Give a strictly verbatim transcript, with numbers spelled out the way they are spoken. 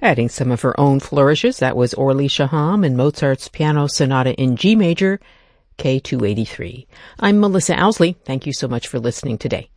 Adding some of her own flourishes, that was Orly Shaham and Mozart's Piano Sonata in G major, K two eighty-three. I'm Melissa Owsley. Thank you so much for listening today.